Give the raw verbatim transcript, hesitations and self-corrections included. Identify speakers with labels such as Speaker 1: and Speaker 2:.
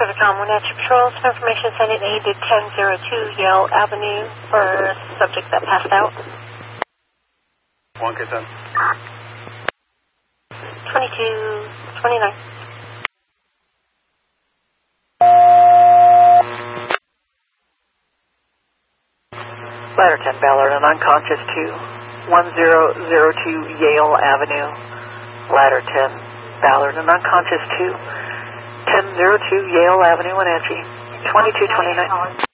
Speaker 1: Pacificom Wenatchee Patrol, some information sent in aid to ten oh two Yale Avenue for a subject that passed out.
Speaker 2: one K ten.
Speaker 1: twenty-two twenty-nine.
Speaker 3: Ladder ten Ballard, an unconscious two, one zero zero two Yale Avenue. Ladder ten Ballard, an unconscious two, ten oh two Yale Avenue, Wenatchee, twenty-two twenty-nine.